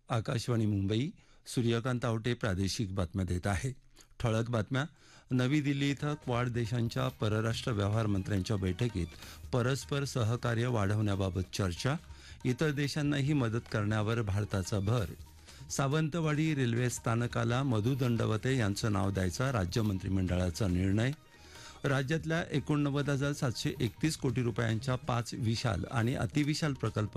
आकाशवाणी मुंबई. सूर्यकांत आवटे प्रादेशिक बातम्या देत आहे. ठळक बातम्या. नवी दिल्ली इथं क्वाड देशांच्या परराष्ट्र व्यवहार मंत्र्यांच्या बैठकीत परस्पर सहकार्य वाढवण्याबाबत चर्चा. इतर देशांनाही मदत करण्यावर भारताचा भर. सावंतवाडी रेल्वे स्थानकाला मधु दंडवते यांचं नाव द्यायचा राज्य मंत्रिमंडळाचा निर्णय. राज्यातल्या 89,731 कोटी रुपयांच्या 5 विशाल आणि अतिविशाल प्रकल्प